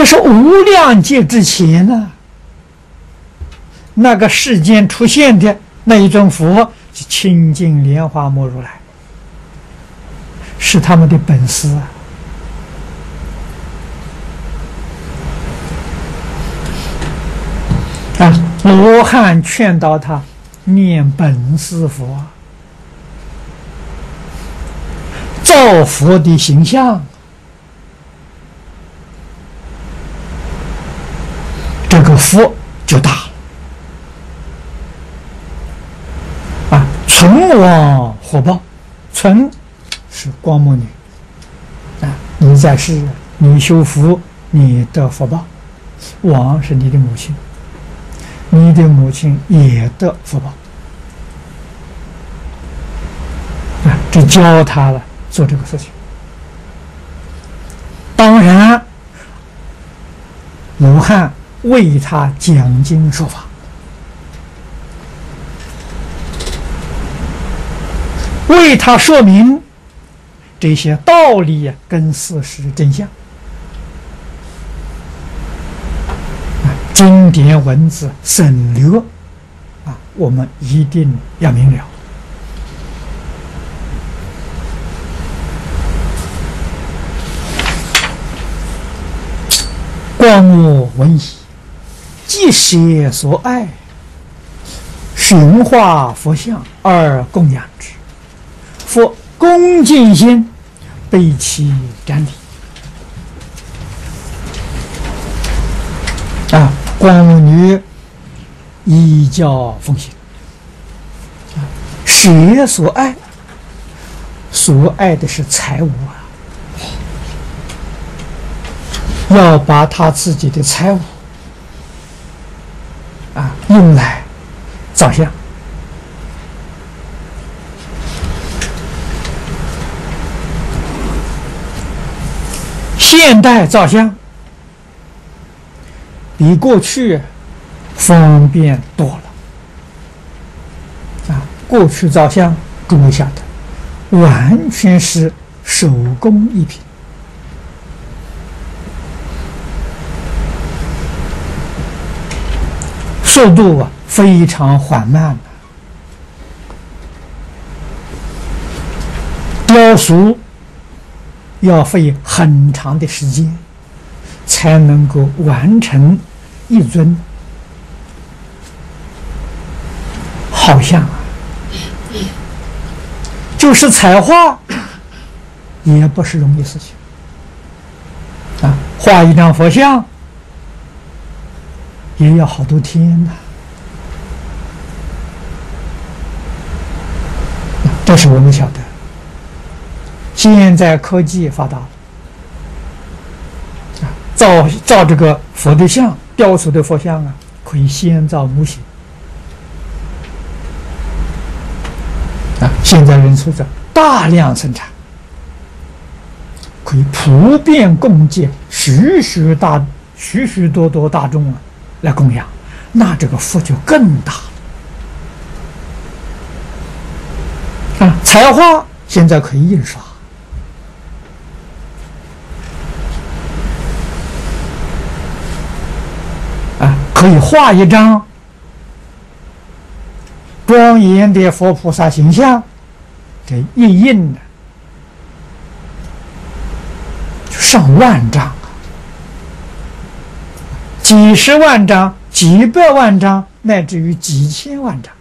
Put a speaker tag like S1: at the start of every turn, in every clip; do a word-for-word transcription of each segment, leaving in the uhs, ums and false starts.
S1: 这是无量劫之前呢、啊，那个世间出现的那一尊佛，是清净莲花摩如来，是他们的本师啊。啊，罗汉劝导他念本师佛，造佛的形象，这个福就大了啊！存亡火爆，存是光目女啊，你在世，你修福，你得福报；亡是你的母亲，你的母亲也得福报啊！这教他了做这个事情。当然，罗汉为他讲经说法，为他说明这些道理跟事实真相。经典文字省略啊，我们一定要明了。观我闻已，即舍所爱，寻化佛像而供养之。佛恭敬心，悲其瞻礼。啊，光目女依教奉行，舍所爱，所爱的是财物啊，要把他自己的财物啊用来造像。现代造像比过去方便多了啊！过去造像，诸位晓得，完全是手工艺品，速度啊非常缓慢的，雕塑要费很长的时间才能够完成一尊好像啊，就是彩画也不是容易事情啊，画一张佛像也要好多天呐、啊。这是我们晓得，现在科技发达了，啊，造造这个佛的像，雕塑的佛像啊，可以先造模型。啊，现在人出着大量生产，可以普遍供给许许大许许多多大众啊来供养，那这个福就更大了。啊，彩画现在可以印刷，啊，可以画一张庄严的佛菩萨形象，这一印呢，上万张啊，几十万张、几百万张，乃至于几千万张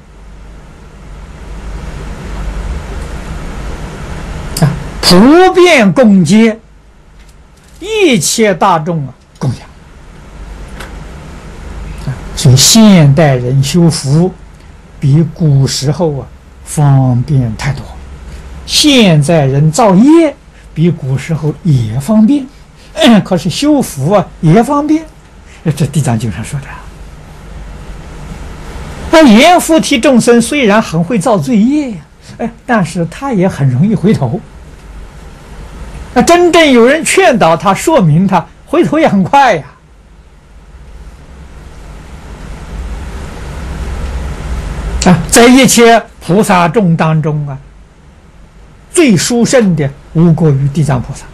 S1: 啊，普遍供给一切大众啊供养啊，所以现代人修福比古时候啊方便太多，现在人造业比古时候也方便，可是修福啊也方便。这地藏经上说的。那阎浮提众生虽然很会造罪业，哎，但是他也很容易回头。那真正有人劝导他、说明他，回头也很快呀。啊，在一切菩萨众当中啊，最殊胜的无过于地藏菩萨。